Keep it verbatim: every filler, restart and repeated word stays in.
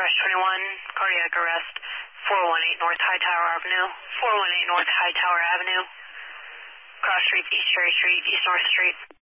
Crash twenty-one, cardiac arrest, four one eight North Hightower Avenue, four one eight North Hightower Avenue, cross streets, East Cherry Street, East North Street.